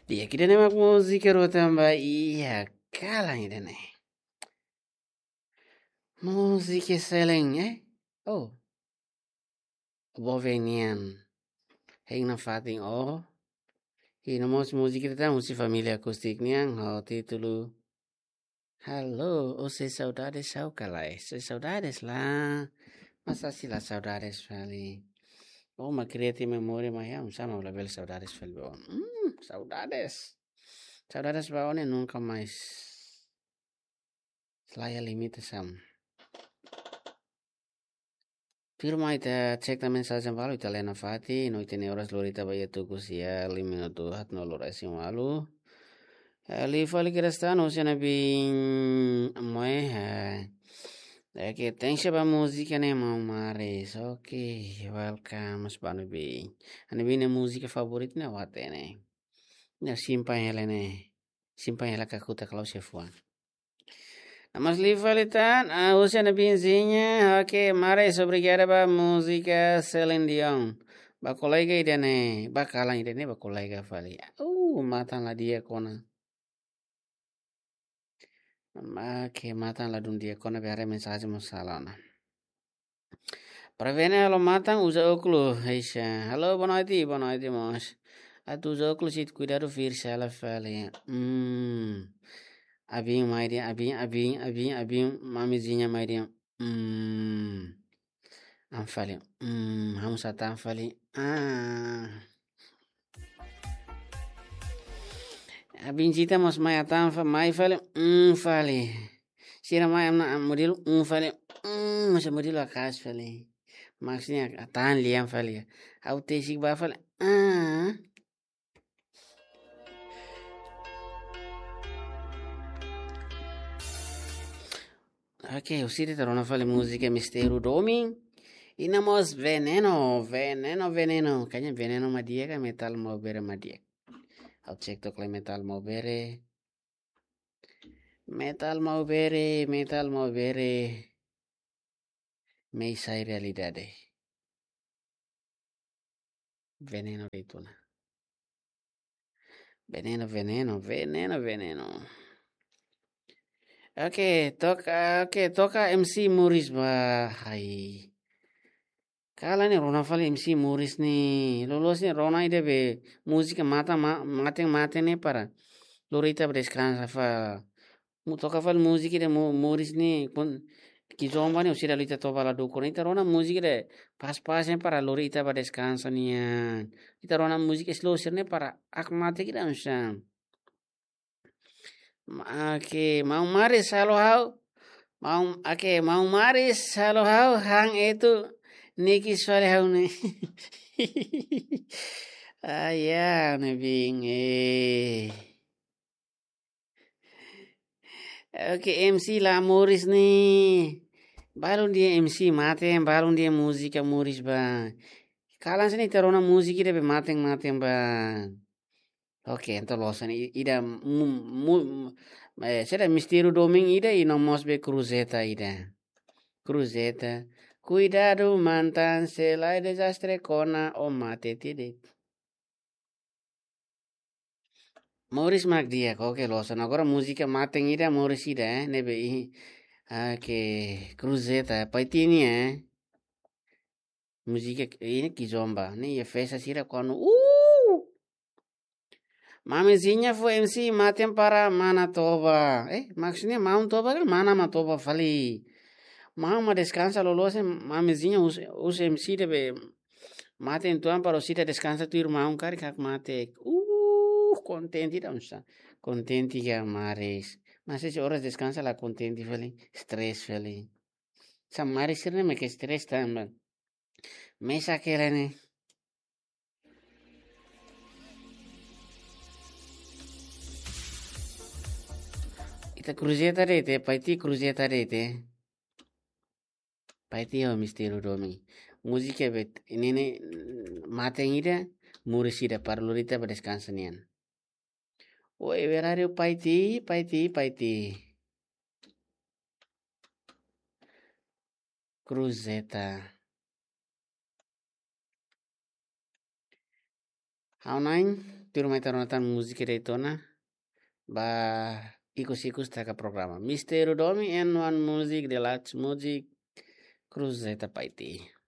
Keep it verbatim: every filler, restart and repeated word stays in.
Dia kita nemak musik rotamba iya kalang ida ne. Musik seleng eh. Oh, bovenian. Heng na fating oh. Hina mos musik kita musi família acústica niang ho título. Halo, você saudades sao kalai. Se saudades lá. Masa sila saudades fali. Oh, ma criati memória mas é um sama la bel saudades fali bom. Hum, saudades. Saudades baone nunca mais. Slaya limite sam. Firma ita cek ta mensagem valu ita lena fati no itene horas lorita baya tuku sia lima minuto hat no lora sim walu. Ali fali kirastano siya bin moe ha. Oke, thanks ya ba musika ne mau mares. Oke, welcome mas banu bin. Ane bin musika favorit na wate ne. Na simpan helene. Simpan hela kakuta kalau sefuan. Mas Livalitan, a usia na binzinha, ok, mares obrigada ba música Celine Dion. Ba colega idane, ba kalang idane ba colega fali. Uh, matan la dia kona. Ma ke matan la dun dia kona biare mensagem mo salana. Pravene halo matan usa oklo, Aisha. Halo boa noite, boa noite, mos. Atu usa oklo sit cuidado vir sala fali. Hmm. Abinho, Maria, abinho, abinho, abinho, abinho, mamizinha, Maria. Hum, I'm falling. Hum, vamos estar falling. Ah, abinjita mas mai atan fa mai falling. Hum, falling. Sira mai amna modelo um falling. Hum, mas modelo akas falling. Maksudnya atan liam falling. Autisik ba falling. Ah. Ok, usite torna a fare musica mistero domi. Inamos veneno, veneno, veneno. Kayaknya veneno madia kan metal mau bere madia. I'll check to claim metal mau bere. Metal mau bere, metal mau bere. Meisai realidade. Veneno itu nah. Veneno, veneno, veneno, veneno. Oke, toka, oke, toka M C Muris bah. Hai. Kala nih Rona fali M C Muris nih. Lolos nih Rona ide be musika mata ma, mate mate nih para. Lorita descansa fa. Mu toka fal musika de Muris nih pun kizomba nih usira lita toba la dukun. Ita Rona musika de pas-pas nih para lorita ba descansa nih. Ita Rona musika slow sir nih para ak mate kita usam. Oke, mau maris halo hau. Mau oke, mau maris halo hau hang itu Niki suara hau nih. Ayah nebing eh. Oke M C lah Muris nih. Baru dia M C mate baru dia musika Muris bang. Kalan sini terona musik ida be mateng mateng bang. Oke, ento losan ida mu mu eh seda mistero doming ida ino mosbe cruzeta ida. Cruzeta. Cuidado mantan selai desastre kona o mate tidik. Morris Magdia, oke losan agora música mateng ida Morris ida eh nebe i que cruzeta paitini eh música ini kizomba ni ya festa sira quando uh Mamezinha foi M C matem para Manatoba eh maksudnya Manitoba kan mana Manitoba fali Mama descansa lolose mamezinha us us M C debe matem tuan para osita descansa tu irmão cara kak mate uh contente da unsa contente ya mares mas esse horas descansa la contente fali stress fali sa mares sirne me que stress também mesa kelene ita cruzeta rete paiti cruzeta rete paiti o mistero domi música bet ini ne matengida murisida parlorita ba descansa nian oi verario paiti paiti paiti cruzeta how nine Piru mai nonton musik ida itona ba ikus-ikus taka programa. Mister Domi and One Music, The Latch Music, Cruz Zeta Paiti.